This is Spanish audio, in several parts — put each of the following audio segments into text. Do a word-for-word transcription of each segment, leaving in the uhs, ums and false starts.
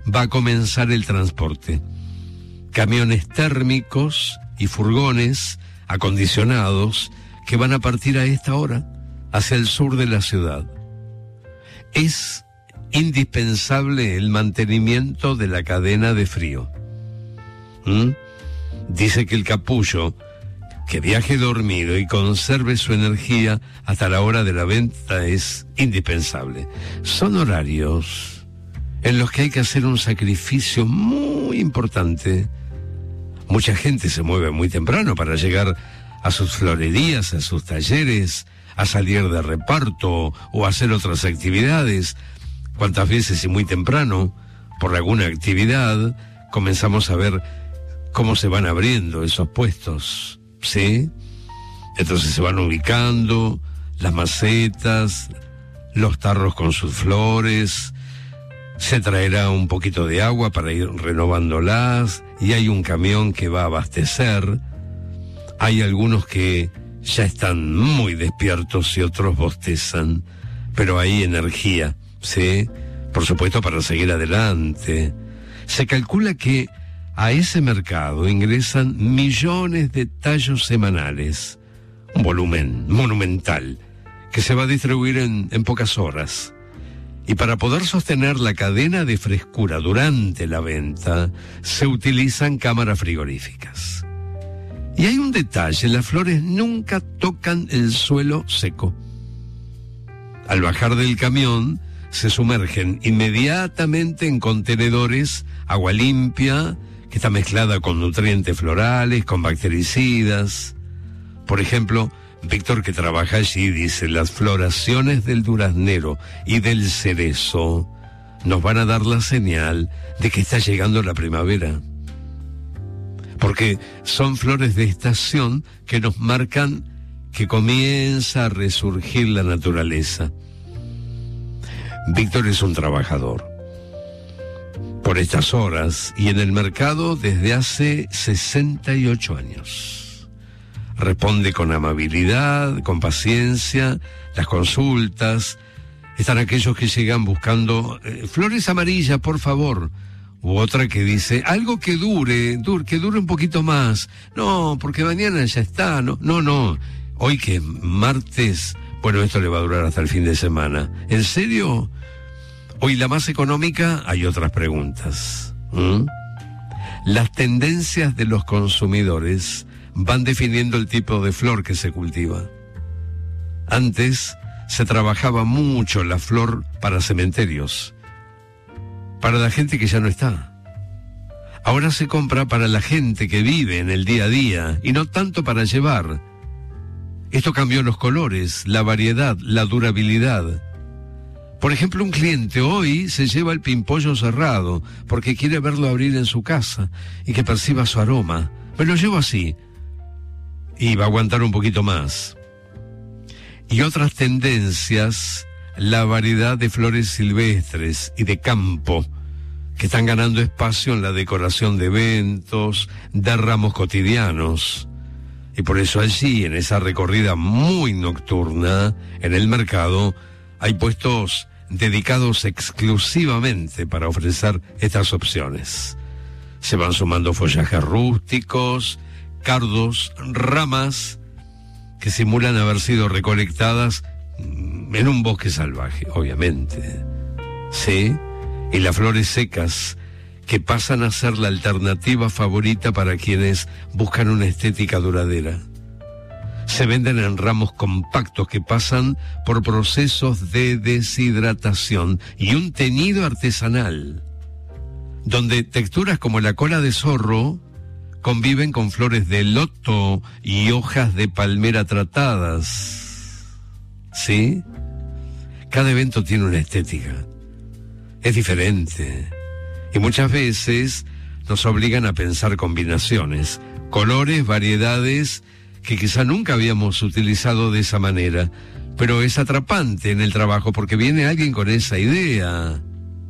va a comenzar el transporte. Camiones térmicos y furgones acondicionados que van a partir a esta hora hacia el sur de la ciudad. Es indispensable el mantenimiento de la cadena de frío. ¿Mm? Dice que el capullo que viaje dormido y conserve su energía hasta la hora de la venta es indispensable. Son horarios en los que hay que hacer un sacrificio muy importante. Mucha gente se mueve muy temprano para llegar a sus florerías, a sus talleres, a salir de reparto o a hacer otras actividades. Cuántas veces y muy temprano, por alguna actividad, comenzamos a ver cómo se van abriendo esos puestos, ¿sí? Entonces se van ubicando las macetas, los tarros con sus flores, se traerá un poquito de agua para ir renovándolas y hay un camión que va a abastecer. Hay algunos que ya están muy despiertos y otros bostezan, pero hay energía, ¿sí? Por supuesto, para seguir adelante. Se calcula que a ese mercado ingresan millones de tallos semanales, un volumen monumental que se va a distribuir en, en pocas horas. Y para poder sostener la cadena de frescura durante la venta, se utilizan cámaras frigoríficas. Y hay un detalle, las flores nunca tocan el suelo seco. Al bajar del camión, se sumergen inmediatamente en contenedores, agua limpia, que está mezclada con nutrientes florales, con bactericidas. Por ejemplo, Víctor, que trabaja allí, dice, las floraciones del duraznero y del cerezo nos van a dar la señal de que está llegando la primavera. Porque son flores de estación que nos marcan que comienza a resurgir la naturaleza. Víctor es un trabajador. Por estas horas y en el mercado desde hace sesenta y ocho años. Responde con amabilidad, con paciencia, las consultas. Están aquellos que llegan buscando eh, flores amarillas, por favor. U otra que dice, algo que dure, dure, que dure un poquito más. No, porque mañana ya está. No, no, no. Hoy que es martes, bueno, esto le va a durar hasta el fin de semana. ¿En serio? Hoy la más económica, hay otras preguntas. ¿Mm? Las tendencias de los consumidores van definiendo el tipo de flor que se cultiva. Antes se trabajaba mucho la flor para cementerios, para la gente que ya no está. Ahora se compra para la gente que vive en el día a día y no tanto para llevar. Esto cambió los colores, la variedad, la durabilidad. Por ejemplo, un cliente hoy se lleva el pimpollo cerrado porque quiere verlo abrir en su casa y que perciba su aroma. Me lo llevo así y va a aguantar un poquito más. Y otras tendencias, la variedad de flores silvestres y de campo que están ganando espacio en la decoración de eventos, de ramos cotidianos. Y por eso allí, en esa recorrida muy nocturna, en el mercado, hay puestos dedicados exclusivamente para ofrecer estas opciones. Se van sumando follajes rústicos, cardos, ramas que simulan haber sido recolectadas en un bosque salvaje, obviamente. Sí, y las flores secas que pasan a ser la alternativa favorita para quienes buscan una estética duradera. Se venden en ramos compactos que pasan por procesos de deshidratación y un teñido artesanal, donde texturas como la cola de zorro conviven con flores de loto y hojas de palmera tratadas. ¿Sí? Cada evento tiene una estética. Es diferente. Y muchas veces nos obligan a pensar combinaciones, colores, variedades que quizá nunca habíamos utilizado de esa manera. Pero es atrapante en el trabajo porque viene alguien con esa idea.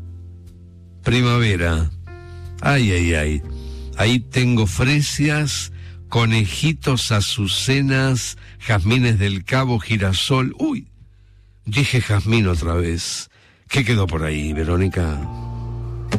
Primavera. Ay, ay, ay. Ahí tengo fresias, conejitos, azucenas, jazmines del Cabo, girasol. Uy, dije jazmín otra vez. ¿Qué quedó por ahí, Verónica?